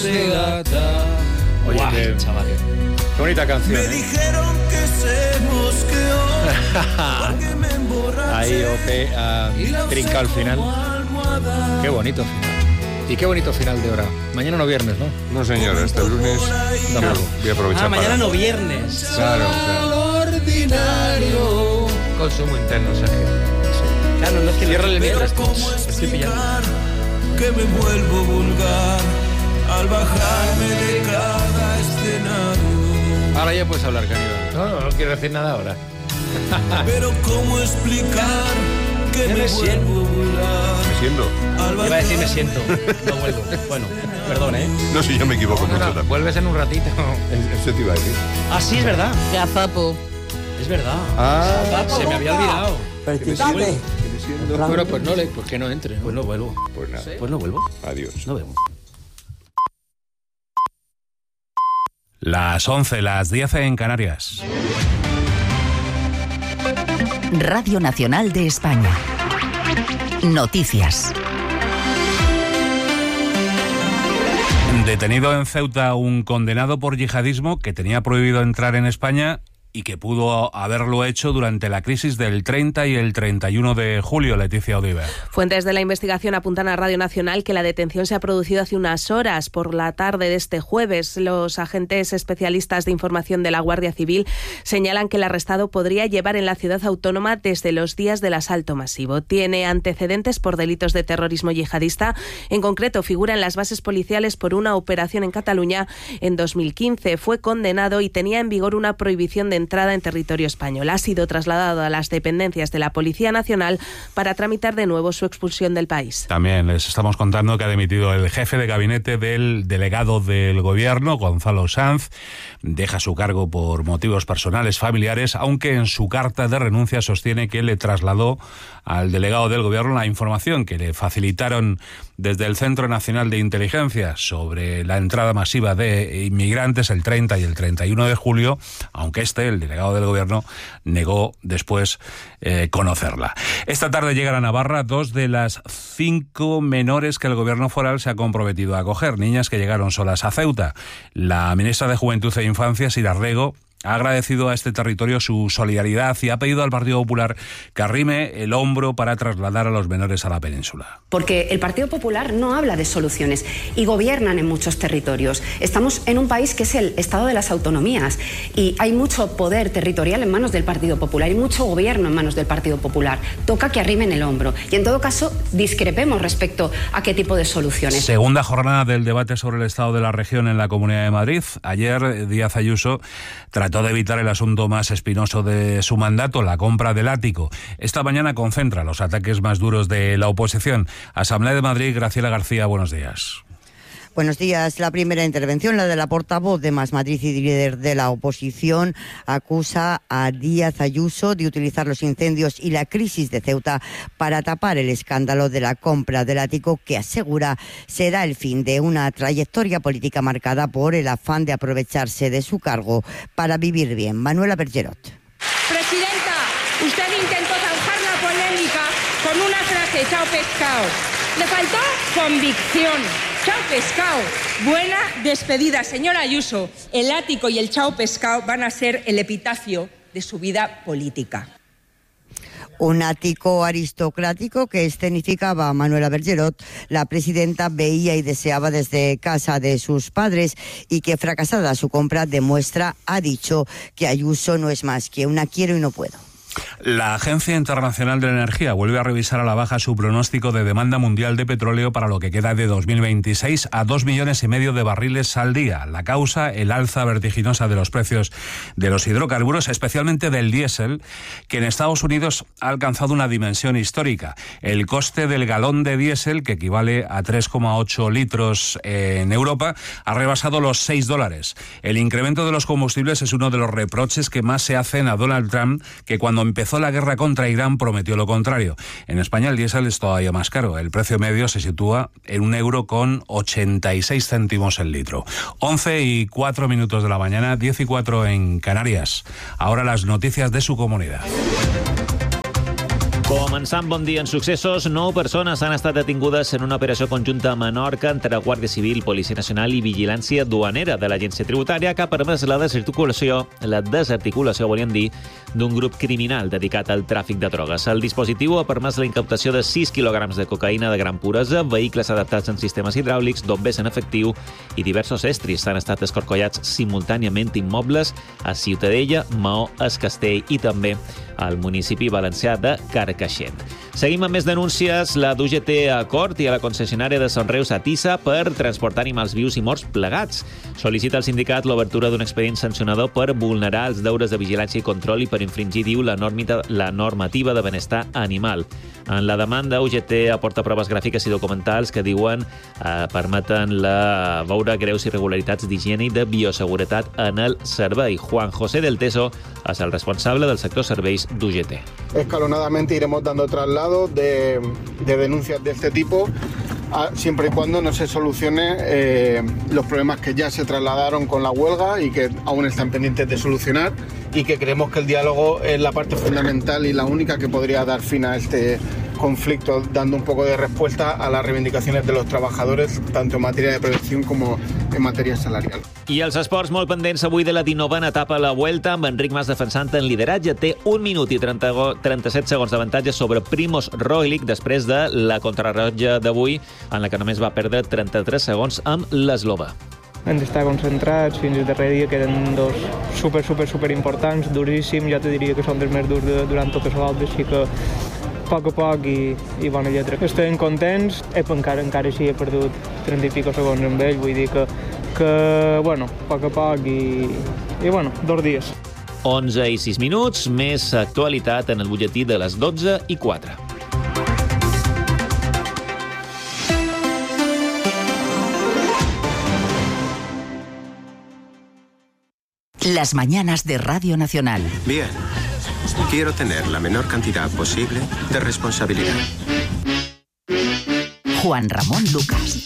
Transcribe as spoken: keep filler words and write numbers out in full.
segata. Oye, Guau, qué, chaval. qué bonita canción. Me ¿eh? dijeron que se mosqueó porque me emborraché. Ahí Ope ha Y la usé trincado el final. como almohada. Qué bonito final. Y qué bonito final de hora. Mañana no viernes, ¿no? No, señor, hasta el lunes Tampoco. voy a- voy a aprovechar Ah, mañana para... no viernes. Claro, claro. Ordinario. Consumo interno, Sergio. Claro, no es que Cierra el Pero mientras. cómo estoy pillando. explicar que me vuelvo vulgar al bajarme de cada escenario. Ahora ya puedes hablar, Caníbal. No, no, no quiero decir nada ahora. Pero cómo explicar que Me me siento. vuelvo vulgar Me siento. al Iba a decir me bajarme siento. No vuelvo. Bueno, perdón, ¿eh? No, si yo me equivoco No, mucho no, también. vuelves en un ratito. Eso te iba a decir. Ah, sí, es verdad. Gazapo. Es verdad. Ah, Se me había olvidado. Practicate. Bueno, pues no le, pues que no entre. ¿no? Pues no vuelvo. Pues nada, Pues no vuelvo. adiós. No vemos. Las once, las diez en Canarias. Radio Nacional de España. Noticias. Detenido en Ceuta un condenado por yihadismo que tenía prohibido entrar en España y que pudo haberlo hecho durante la crisis del treinta y el treinta y uno de julio, Leticia Odiver. Fuentes de la investigación apuntan a Radio Nacional que la detención se ha producido hace unas horas por la tarde de este jueves. Los agentes especialistas de información de la Guardia Civil señalan que el arrestado podría llevar en la ciudad autónoma desde los días del asalto masivo. Tiene antecedentes por delitos de terrorismo yihadista. En concreto, figura en las bases policiales por una operación en Cataluña en dos mil quince. Fue condenado y tenía en vigor una prohibición de entrada en territorio español. Ha sido trasladado a las dependencias de la Policía Nacional para tramitar de nuevo su expulsión del país. También les estamos contando que ha dimitido el jefe de gabinete del delegado del gobierno, Gonzalo Sanz. Deja su cargo por motivos personales, familiares, aunque en su carta de renuncia sostiene que le trasladó al delegado del gobierno la información que le facilitaron desde el Centro Nacional de Inteligencia sobre la entrada masiva de inmigrantes el treinta y el treinta y uno de julio, aunque este, el delegado del gobierno, negó después eh, conocerla. Esta tarde llegan a Navarra dos de las cinco menores que el gobierno foral se ha comprometido a acoger, niñas que llegaron solas a Ceuta. La ministra de Juventud e Infancia, Sira Rego, ha agradecido a este territorio su solidaridad y ha pedido al Partido Popular que arrime el hombro para trasladar a los menores a la península. Porque el Partido Popular no habla de soluciones y gobiernan en muchos territorios. Estamos en un país que es el Estado de las autonomías y hay mucho poder territorial en manos del Partido Popular y mucho gobierno en manos del Partido Popular. Toca que arrimen el hombro y en todo caso discrepemos respecto a qué tipo de soluciones. Segunda jornada del debate sobre el estado de la región en la Comunidad de Madrid. Ayer Díaz Ayuso trató de evitar el asunto más espinoso de su mandato, la compra del ático. Esta mañana concentra los ataques más duros de la oposición. Asamblea de Madrid, Graciela García, buenos días. Buenos días. La primera intervención, la de la portavoz de Más Madrid y líder de la oposición, acusa a Díaz Ayuso de utilizar los incendios y la crisis de Ceuta para tapar el escándalo de la compra del ático, que asegura será el fin de una trayectoria política marcada por el afán de aprovecharse de su cargo para vivir bien. Manuela Bergerot. Presidenta, usted intentó zanjar la polémica con una frase, chao pescado. Le faltó convicción. Chao pescado. Buena despedida, señora Ayuso. El ático y el chao pescado van a ser el epitafio de su vida política. Un ático aristocrático que escenificaba a Manuela Bergerot, la presidenta veía y deseaba desde casa de sus padres y que, fracasada su compra, demuestra, ha dicho, que Ayuso no es más que una quiero y no puedo. La Agencia Internacional de la Energía vuelve a revisar a la baja su pronóstico de demanda mundial de petróleo para lo que queda de dos mil veintiséis a dos millones y medio de barriles al día. La causa, el alza vertiginosa de los precios de los hidrocarburos, especialmente del diésel, que en Estados Unidos ha alcanzado una dimensión histórica. El coste del galón de diésel, que equivale a tres coma ocho litros en Europa, ha rebasado los seis dólares. El incremento de los combustibles es uno de los reproches que más se hacen a Donald Trump, que cuando empezó la guerra contra Irán prometió lo contrario. En España el diésel es todavía más caro. El precio medio se sitúa en un euro con ochenta y seis céntimos el litro. once y cuatro minutos de la mañana, diez y cuatro en Canarias. Ahora las noticias de su comunidad. Començant bon dia en successos, nou persones han estat detingudes en una operació conjunta a Menorca entre Guàrdia Civil, Policia Nacional i Vigilància Duanera de l'Agència Tributària, que ha permès la desarticulació, la desarticulació, volíem dir, d'un grup criminal dedicat al tràfic de drogues. El dispositiu ha permès la incautació de sis quilograms de cocaïna de gran puresa, vehicles adaptats en sistemes hidràulics, bombers en efectiu i diversos estris. Han estat escorcollats simultàniament immobles a Ciutadella, Maó, Es Castell i també al municipi valencià de Carcaixent. Seguim amb més denúncies. La d'U G T a Cort i a la concessionària de Son Reus a Tissa per transportar animals vius i morts plegats. Sol·licita al sindicat l'obertura d'un expedient sancionador per vulnerar els deures de vigilància i control i per infringir, diu, la, normita, la normativa de benestar animal. En la demanda, U G T aporta proves gràfiques i documentals que diuen eh, permeten la, veure greus irregularitats d'higiene i de bioseguretat en el servei. Juan José del Teso és el responsable del sector serveis d'U G T. Escalonadamente iremos dando traslado de, de denuncias de este tipo, a, siempre y cuando no se solucione eh, los problemas que ya se trasladaron con la huelga y que aún están pendientes de solucionar, y que creemos que el diálogo es la parte fundamental y la única que podría dar fin a este conflicto, dando un poco de respuesta a las reivindicaciones de los trabajadores, tanto en materia de prevención como en materia salarial. I els esports molt pendents avui de la dinovena etapa a la Vuelta, amb Enric Mas defensant en lideratge. Té un minut i trenta, trenta-set segons d'avantatge sobre Primož Roglič després de la contrarrellotge d'avui, en la que només va perdre trenta-tres segons amb l'eslova. Hem d'estar concentrats, fins al darrer dia queden dos super, super, super importants, duríssims, ja te diria que són dels més durs de, durant totes les voltes, així que a poc a poc i, i bona lletra. Estem contents, he, encara, encara així he perdut trenta i pico segons amb ell, vull dir que, que bueno, a poc a poc i, i bueno, dos dies. onze i sis minuts, més actualitat en el butlletí de les dotze i quatre. Las mañanas de Radio Nacional. Bien, quiero tener la menor cantidad posible de responsabilidad. Juan Ramón Lucas.